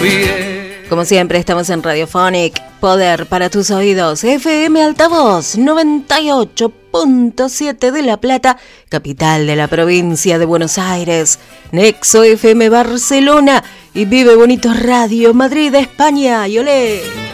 bien. Como siempre estamos en Radiophonic, poder para tus oídos, FM Altavoz 98.7 de La Plata, capital de la provincia de Buenos Aires, Nexo FM Barcelona y Vive Bonito Radio Madrid, España, y olé.